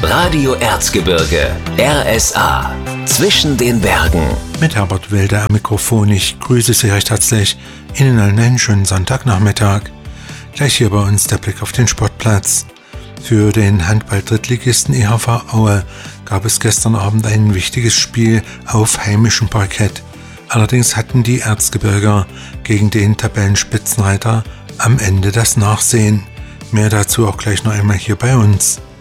Radio Erzgebirge, RSA, zwischen den Bergen. Mit Herbert Wilde am Mikrofon. Ich grüße Sie recht herzlich. Ihnen allen einen schönen Sonntagnachmittag. Gleich hier bei uns der Blick auf den Sportplatz. Für den Handball-Drittligisten EHV Aue gab es gestern Abend ein wichtiges Spiel auf heimischem Parkett. Allerdings hatten die Erzgebirger gegen den Tabellenspitzenreiter am Ende das Nachsehen. Mehr dazu auch gleich noch einmal hier bei uns.